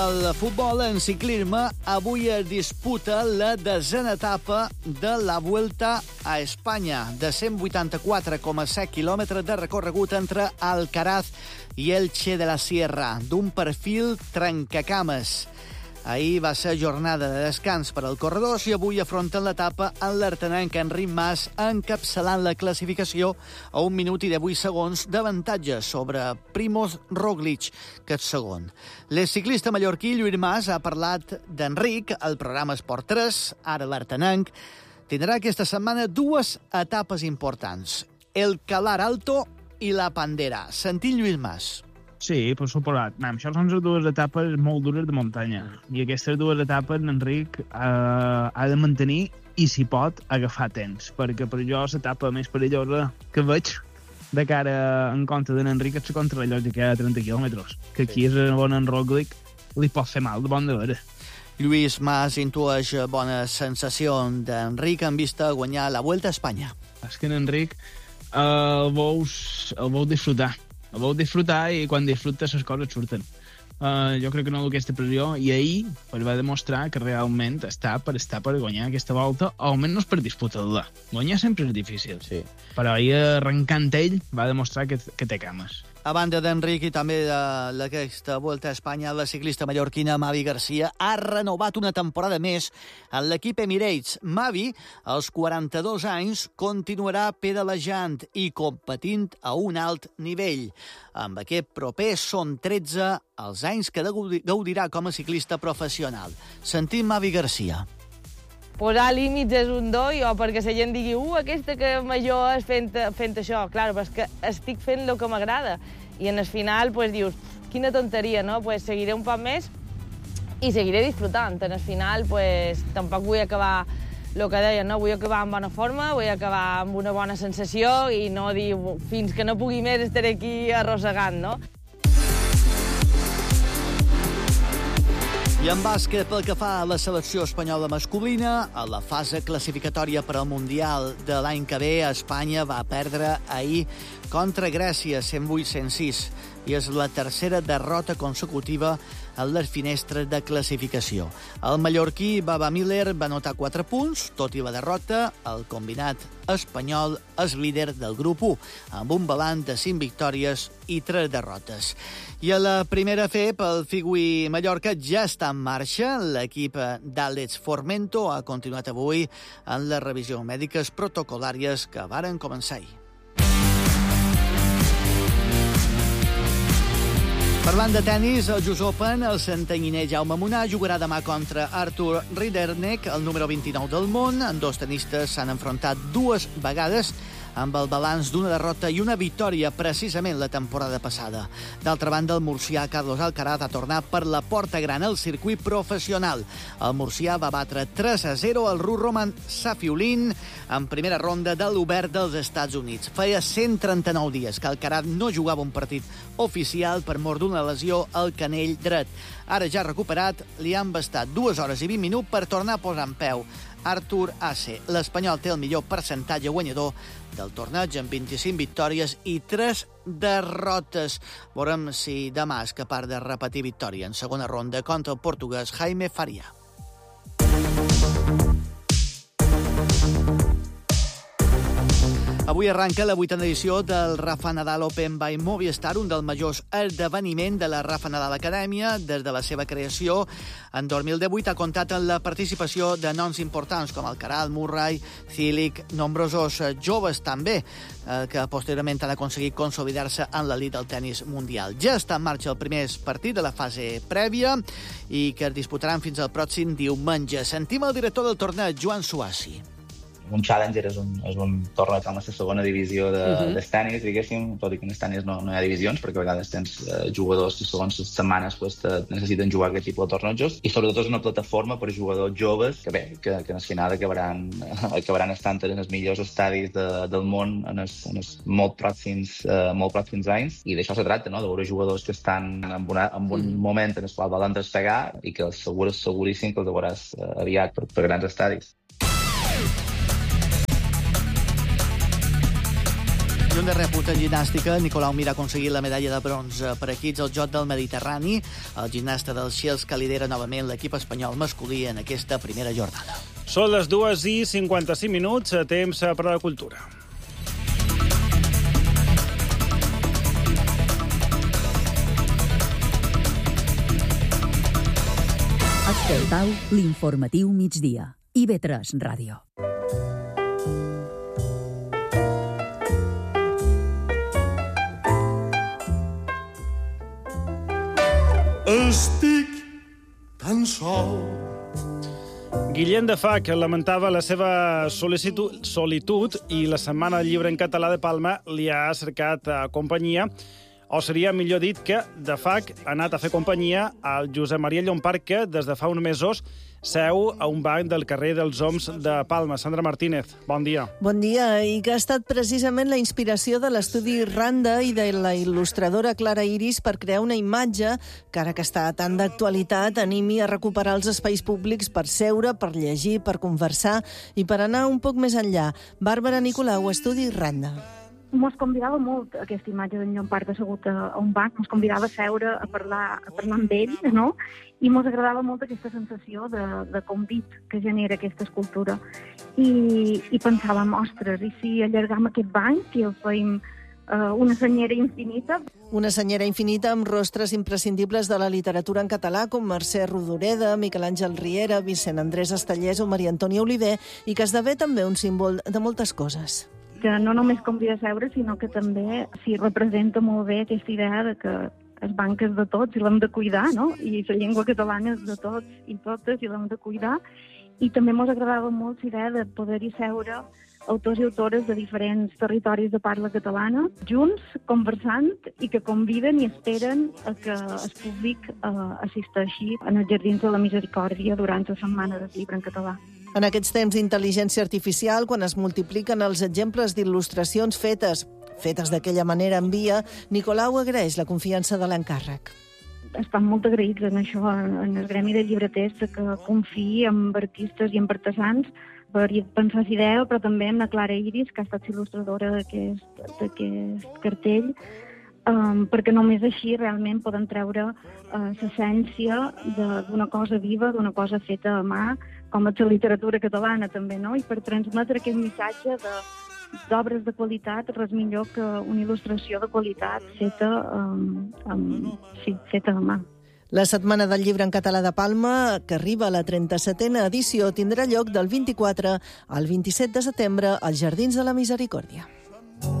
El futbol en ciclisme avui es disputa la 10a etapa de la Vuelta a Espanya, de 184,7 quilòmetres de recorregut entre Alcaraz i Elche de la Sierra, d'un perfil trencacames. Ahir va ser jornada de descans per als corredors i avui afronten l'etapa en l'artenenc Enric Mas, encapçalant la classificació a 1 minut i 18 segons d'avantatge sobre Primož Roglič, que és segon. L'exciclista mallorquí Lluís Mas ha parlat d'Enric al programa Esport 3, ara l'artenenc. Tindrà aquesta setmana 2 etapes importants, el Calar Alto i la Pandera. Sentim Lluís Mas. Sí, per suposat. Això són les 2 etapes molt dures de muntanya. I aquestes 2 etapes Enric ha de mantenir i, si pot, agafar temps. Perquè per jo l'etapa més perillosa que veig de cara en compte d'Enric és la contrarrellotge que hi ha de 30 quilòmetres. Que aquí és on en Roglic li pot fer mal de bon de veure. Lluís Mas intueix bona sensació d'Enric en vista a guanyar la Vuelta a Espanya. És que Enric el veus disfrutar. El vau disfrutar i quan disfrutes les coses surten. Jo crec que no aquesta pressió i ahir va demostrar que realment està per guanyar aquesta volta, o almenys per disputar-la. Guanyar sempre és difícil, sí. Però ahir arrencant ell va demostrar que té cames. A banda d'Enric i també d'aquesta Volta a Espanya, la ciclista mallorquina Mavi Garcia ha renovat una temporada més en l'equip Emirates. Mavi, als 42 anys, continuarà pedalejant i competint a un alt nivell. Amb aquest proper són 13 els anys que gaudirà com a ciclista professional. Sentim Mavi Garcia. Posar límits és un do, o perquè la gent digui aquesta que major és fent això. Clar, però és que estic fent el que m'agrada. I en el final dius, quina tonteria, no? Seguiré un poc més i seguiré disfrutant. En el final tampoc vull acabar el que deia, no? Vull acabar en bona forma, vull acabar amb una bona sensació i no dir fins que no pugui més estaré aquí arrossegant, no? I en bàsquet, pel que fa a la selecció espanyola masculina, a la fase classificatòria per al Mundial de l'any que ve, Espanya va perdre ahir contra Grècia, 108-106, i és la tercera derrota consecutiva en les finestres de classificació. El mallorquí Baba Miller va anotar 4 punts, tot i la derrota, el combinat espanyol és líder del grup 1, amb un balanç de 5 victòries i 3 derrotes. I a la primera FEP, el Figui Mallorca ja està en marxa. L'equip d'Àlex Formento ha continuat avui en les revisions mèdiques protocolàries que varen començar ahir. Parlant de tennis, el US Open, el centeniner Jaume Munar jugarà demà contra Arthur Ridderneck, el número 29 del món. Dos tenistes s'han enfrontat 2 vegades amb el balanç d'una derrota i una victòria precisament la temporada passada. D'altra banda, el murcià Carlos Alcaraz ha tornat per la porta gran al circuit professional. El murcià va batre 3-0 al rus Roman Safiullin en primera ronda de l'Obert dels Estats Units. Feia 139 dies que Alcaraz no jugava un partit oficial per mort d'una lesió al canell dret. Ara ja recuperat, li han bastat 2 hores i 20 minuts per tornar a posar en peu. Artur Ace, l'espanyol, té el millor percentatge guanyador del torneig amb 25 victòries i 3 derrotes. Veurem si demà és capaç de repetir victòria en segona ronda contra el portuguès Jaime Faria. Avui arranca la 8a edició del Rafa Nadal Open by Movistar, un dels majors esdeveniments de la Rafa Nadal Acadèmia. Des de la seva creació, en 2018 ha comptat amb la participació de noms importants com Alcaraz, Murray, Cilic, nombrosos joves també, que posteriorment han aconseguit consolidar-se en l'elit del tennis mundial. Ja està en marxa el primer partit de la fase prèvia i que es disputaran fins al pròxim diumenge. Sentim el director del torneig, Joan Suassi. Un Challenger és un torneig amb la segona divisió del tenis, diguéssim, tot i que en el tenis no hi ha divisions, perquè a vegades tens jugadors que segons les setmanes necessiten jugar aquest tipus de tornejos, i sobretot és una plataforma per a jugadors joves que al final acabaran estant en els millors estadis del món en els molt pròxims anys, i d'això se tracta, no? De veure jugadors que estan en un moment en el qual volen despegar i que seguríssim que els veuràs aviat per grans estadis. I un darrer punt en gimnàstica, Nicolau Mir ha aconseguit la medalla de bronze per equips al Joc del Mediterrani. El gimnasta del Sils que lidera novament l'equip espanyol masculí en aquesta primera jornada. Són les 2:55, temps per a la cultura. Escoltau l'informatiu migdia. IB3 Ràdio. Estic tan sol. Guillem de Fac lamentava la seva solitud i la Setmana del Llibre en Català de Palma li ha cercat companyia, o seria millor dit que de Fac ha anat a fer companyia al Josep Maria Llompart, que des de fa uns mesos seu a un banc del carrer dels Oms de Palma. Sandra Martínez, bon dia. Bon dia, i que ha estat precisament la inspiració de l'estudi Randa i de la il·lustradora Clara Iris per crear una imatge que, ara que està tan d'actualitat, animi a recuperar els espais públics per seure, per llegir, per conversar i per anar un poc més enllà. Bàrbara Nicolau, estudi Randa. Mos convidava molt aquesta imatge d'en Llompart assegut a un banc, mos convidava a seure, a parlar amb ell, no? I mos agradava molt aquesta sensació de convit que genera aquesta escultura. I pensàvem, ostres, i si allargam aquest banc i el fèiem una senyera infinita? Una senyera infinita amb rostres imprescindibles de la literatura en català, com Mercè Rodoreda, Miquel Àngel Riera, Vicent Andrés Estellés o Maria Antònia Oliver, i que esdevé també un símbol de moltes coses. Que no només convida a seure, sinó que també s'hi representa molt bé aquesta idea de que el banc és de tots i l'hem de cuidar, no? I la llengua catalana és de tots i totes i l'hem de cuidar. I també ens agradava molt la idea de poder-hi seure autors i autores de diferents territoris de parla catalana, junts, conversant, i que conviden i esperen a que el públic assisteixi en els Jardins de la Misericòrdia durant la Setmana del Llibre en Català. En aquests temps d'intel·ligència artificial, quan es multipliquen els exemples d'il·lustracions fetes d'aquella manera en via, Nicolau agraeix la confiança de l'encàrrec. Estan molt agraïts en això, en el gremi de llibreters, que confiï en artistes i en artesans per pensar la idea, però també amb la Clara Iris, que ha estat il·lustradora d'aquest cartell, perquè només així realment poden treure l'essència d'una cosa viva, d'una cosa feta a mà, com és la literatura catalana també, no? I per transmetre aquest missatge d'obres de qualitat, res millor que una il·lustració de qualitat feta a mà. La Setmana del Llibre en Català de Palma, que arriba a la 37a edició, tindrà lloc del 24 al 27 de setembre als Jardins de la Misericòrdia.